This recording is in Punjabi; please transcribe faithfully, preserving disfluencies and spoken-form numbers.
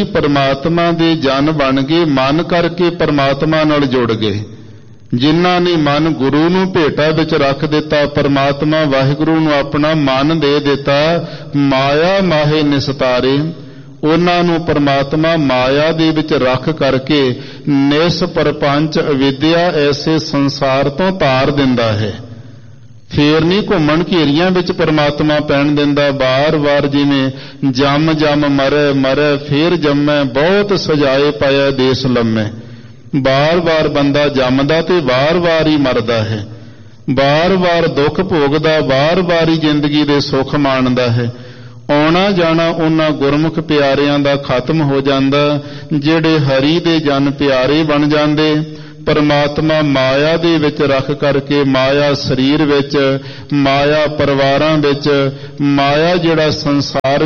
ਪਰਮਾਤਮਾ ਦੇ ਜਨ ਬਣ ਗਏ, ਮਨ ਕਰਕੇ ਪਰਮਾਤਮਾ ਨਾਲ ਜੁੜ ਗਏ। ਜਿਨ੍ਹਾਂ ਨੇ ਮਨ ਗੁਰੂ ਨੂੰ ਭੇਟਾ ਵਿੱਚ ਰੱਖ ਦਿੱਤਾ, ਪਰਮਾਤਮਾ ਵਾਹਿਗੁਰੂ ਨੂੰ ਆਪਣਾ ਮਨ ਦੇ ਦਿੱਤਾ, ਮਾਇਆ ਮਾਹੇ ਨਿਸਤਾਰੇ, ਉਹਨਾਂ ਨੂੰ ਪਰਮਾਤਮਾ ਮਾਇਆ ਦੇ ਵਿੱਚ ਰੱਖ ਕਰਕੇ ਨਿਸ ਪਰਪੰਚ ਅਵਿਦਿਆ ਐਸੇ ਸੰਸਾਰ ਤੋਂ ਤਾਰ ਦਿੰਦਾ ਹੈ। ਫੇਰ ਨਹੀਂ ਘੁੰਮਣ ਘੇਰੀਆਂ ਵਿੱਚ ਪਰਮਾਤਮਾ ਪੈਣ ਦਿੰਦਾ। ਬਾਰ-ਬਾਰ ਜਿਵੇਂ ਜੰਮ ਜੰਮ ਮਰੈ ਮਰੈ ਫੇਰ ਜੰਮੈ, ਬਹੁਤ ਸਜਾਏ ਪਾਇਆ ਦੇਸ ਲੰਮੈ। ਬਾਰ-ਬਾਰ ਬੰਦਾ ਜੰਮਦਾ ਤੇ ਵਾਰ-ਵਾਰ ਹੀ ਮਰਦਾ ਹੈ, ਬਾਰ-ਬਾਰ ਦੁੱਖ ਭੋਗਦਾ, ਬਾਰ-ਬਾਰ ਹੀ ਜ਼ਿੰਦਗੀ ਦੇ ਸੁੱਖ ਮਾਣਦਾ ਹੈ। ਆਉਣਾ ਜਾਣਾ ਉਹਨਾਂ ਗੁਰਮੁਖ ਪਿਆਰਿਆਂ ਦਾ ਖਤਮ ਹੋ ਜਾਂਦਾ, ਜਿਹੜੇ ਹਰੀ ਦੇ ਜਨ ਪਿਆਰੇ ਬਣ ਜਾਂਦੇ। ਪਰਮਾਤਮਾ ਮਾਇਆ ਦੇ ਵਿੱਚ ਰੱਖ ਕਰਕੇ, ਮਾਇਆ ਸਰੀਰ ਵਿੱਚ, ਮਾਇਆ ਪਰਿਵਾਰਾਂ ਵਿੱਚ, ਮਾਇਆ ਜਿਹੜਾ ਸੰਸਾਰ